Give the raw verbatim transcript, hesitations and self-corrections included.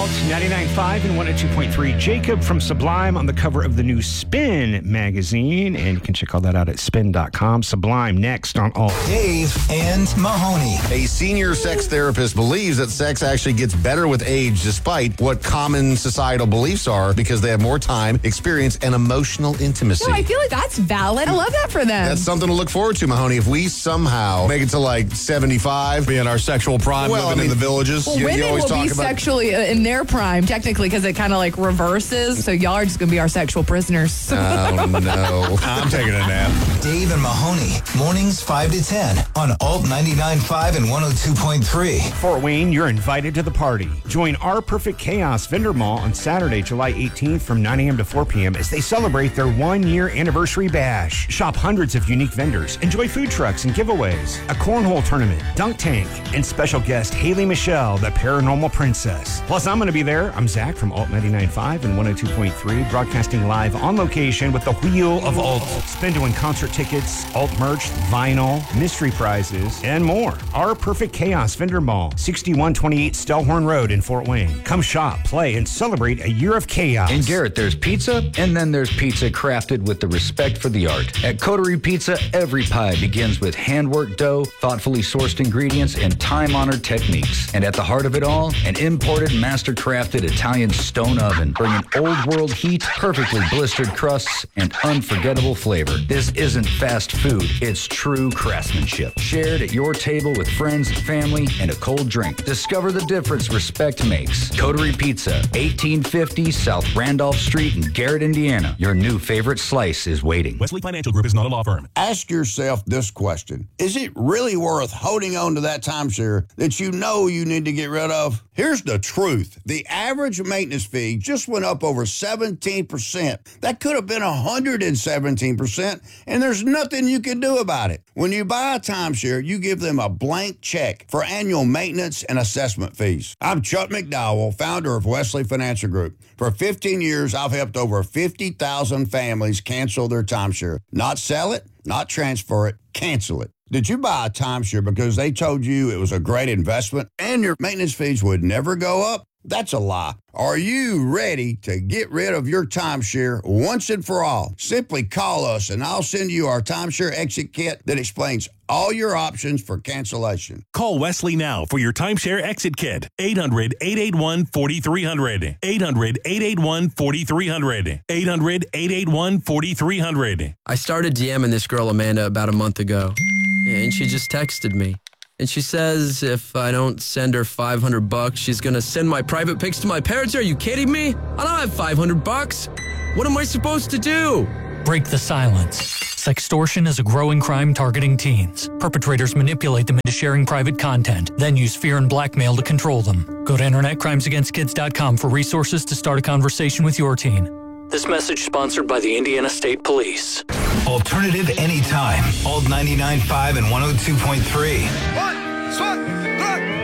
Alt ninety-nine point five and one oh two point three. Jacob from Sublime on the cover of the new Spin magazine. And you can check all that out at spin dot com. Sublime next on Alt. Dave and Mahoney. A senior sex therapist believes that sex actually gets better with age despite what common societal beliefs are because they have more time, experience, and emotional intimacy. No, I feel like that's valid. I love that for them. That's something to look forward to, Mahoney. If we somehow make it to like seventy-five, be in our sexual prime, well, living I mean, in the villages. Well, you, women you always will talk be about sexually in their prime, technically, because it kind of like reverses. So y'all are just going to be our sexual prisoners. Oh, no. I'm taking a nap. Dave and Mahoney, mornings five to ten on Alt ninety-nine point five and one oh two point three. Fort Wayne, you're invited to the party. Join Our Perfect Chaos Vendor Mall on Saturday, July eighteenth from nine a.m. to four p.m. as they celebrate their one-year anniversary bash. Shop hundreds of unique vendors, enjoy food trucks and giveaways, a cornhole tournament, dunk tank, and special guest Haley Michelle, the paranormal princess. Plus, I'm going to be there. I'm Zach from Alt ninety-nine point five and one oh two point three, broadcasting live on location with the Wheel of Alt. Spin to win concert tickets, Alt merch, vinyl, mystery prizes, and more. Our Perfect Chaos Vendor Mall, sixty-one twenty-eight Stellhorn Road in Fort Wayne. Come shop, play, and celebrate a year of chaos. In Garrett, there's pizza, and then there's pizza crafted with the respect for the art. At Coterie Pizza, every pie begins with hand-worked dough, thoughtfully sourced ingredients, and time-honored techniques. And at the heart of it all, an imported, master-crafted Italian stone oven, bringing old-world heat, perfectly blistered crusts, and unforgettable flavor. This isn't fast food. It's true craftsmanship. Shared at your table with friends, family, and a cold drink. Discover the difference respect makes. Coterie Pizza, eighteen fifty South Randolph Street in Garrett, Indiana. Your new favorite slice is waiting. Wesley Financial Group is not a law firm. Ask yourself this question. Is it really worth holding on to that timeshare that you know you need to get rid of? Here's the truth. The average maintenance fee just went up over seventeen percent. That could have been one hundred seventeen percent, and there's nothing you can do about it. When you buy a timeshare, you give them a blank check for annual maintenance and assessment fees. I'm Chuck McDowell, founder of Wesley Financial Group. For fifteen years, I've helped over fifty thousand families cancel their timeshare. Not sell it, not transfer it, cancel it. Did you buy a timeshare because they told you it was a great investment and your maintenance fees would never go up? That's a lie. Are you ready to get rid of your timeshare once and for all? Simply call us and I'll send you our timeshare exit kit that explains all your options for cancellation. Call Wesley now for your timeshare exit kit. eight hundred, eight eight one, four three zero zero. eight hundred, eight eight one, four three zero zero. eight hundred, eight eight one, four three zero zero. I started DMing this girl, Amanda, about a month ago, and she just texted me. And she says if I don't send her five hundred bucks, she's going to send my private pics to my parents. Are you kidding me? I don't have five hundred bucks. What am I supposed to do? Break the silence. Sextortion is a growing crime targeting teens. Perpetrators manipulate them into sharing private content, then use fear and blackmail to control them. Go to internet crimes against kids dot com for resources to start a conversation with your teen. This message sponsored by the Indiana State Police. Alternative anytime. Alt ninety-nine point five and one oh two point three. One, two, three.